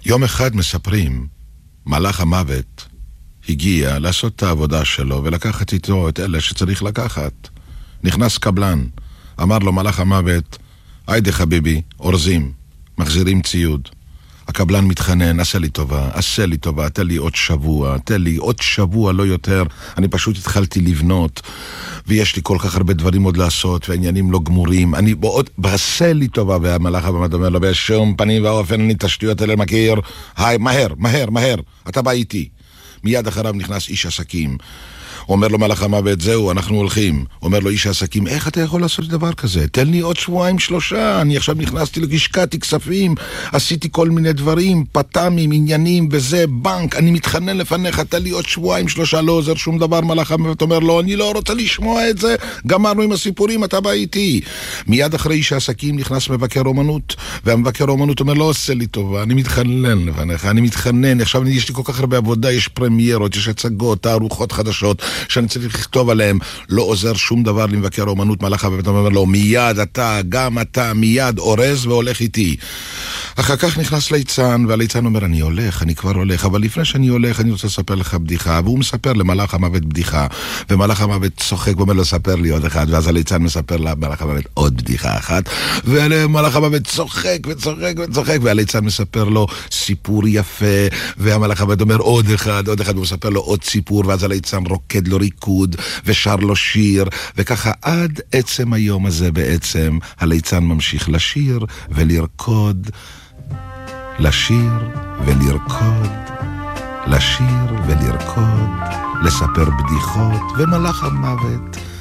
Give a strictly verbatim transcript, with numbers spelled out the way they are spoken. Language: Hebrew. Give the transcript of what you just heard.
יום אחד מספרים, מלאך המוות הגיע לעשות את העבודה שלו ולקחת איתו את אלה שצריך לקחת. נכנס קבלן, אמר לו מלאך המוות, היידה חביבי, אורזים, מחזירים ציוד. הקבלן מתחנן, עשה לי טובה, עשה לי טובה, תן לי עוד שבוע, תן לי עוד שבוע, לא יותר. אני פשוט התחלתי לבנות, ויש לי כל כך הרבה דברים עוד לעשות, והעניינים לא גמורים. אני בעוד, עשה לי טובה, והמלאך המוות אומר לו, בשום פנים ואופן אני תשתיות אלה מכיר. היי, מהר, מהר, מהר, אתה בא איתי. מיד אחריו נכנס איש עסקים. אומר לו מלאך המוות, זהו, אנחנו הולכים. אומר לו איש העסקים, איך אתה יכול לעשות דבר כזה? תן לי עוד שבועיים שלושה, אני עכשיו נכנסתי לשקעתי כספים, עשיתי כל מיני דברים, פתמים, עניינים וזה, בנק, אני מתחנן לפניך, תן לי עוד שבועיים שלושה, לא עוזר שום דבר. מלאך המוות אומר לו, אני לא רוצה לשמוע את זה, גמרנו עם הסיפורים, אתה בא איתי. מיד אחרי איש העסקים נכנס מבקר אומנות, והמבקר אומנות אומר, לא עושה לי טובה, אני מתחנן לפניך, אני מתחנן, עכשיו יש לי כל כך הרבה עבודה, יש פרמיירות, יש הצגות, תערוכות חדשות שאני צריך לכתוב עליהם, לא עוזר שום דבר למבקר האומנות. מלאך המוות אומר לו, מיד אתה, גם אתה, מיד אורז והולך איתי. אחר כך נכנס ליצן, והליצן אומר, אני הולך, אני כבר הולך, אבל לפני שאני הולך אני רוצה לספר לך בדיחה. והוא מספר למלאך המוות בדיחה, ומלאך המוות צוחק ואומר לו, ספר לי עוד אחד, ואז הליצן מספר למלאך המוות עוד בדיחה אחת, ומלאך המוות צוחק וצוחק וצוחק, והליצן מספר לו סיפור יפה, והמלאך המוות אומר עוד אחד, עוד אחד, והוא מספר לו עוד סיפור, ואז הליצן רוקד לו ריקוד ושר לו שיר, וככה עד עצם היום הזה בעצם הליצן ממשיך לשיר ולרקוד, לשיר ולרקוד, לשיר ולרקוד, לספר בדיחות, ומלאך המוות